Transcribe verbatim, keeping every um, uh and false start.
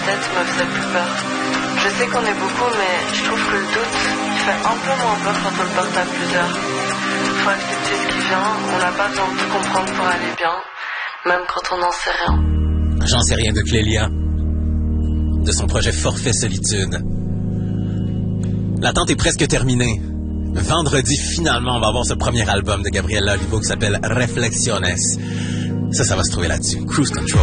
tête me faisait plus peur. Je sais qu'on est beaucoup, mais je trouve que le doute, il fait un peu moins peur quand on le porte à plusieurs. Faut accepter ce qui vient, on n'a pas besoin de tout comprendre pour aller bien, même quand on n'en sait rien. J'en sais rien de Clélia, de son projet Forfait Solitude. L'attente est presque terminée. Vendredi, finalement, on va avoir ce premier album de Gabriela Olivo qui s'appelle Reflexiones. Ça, ça va se trouver là-dessus. Cruise Control.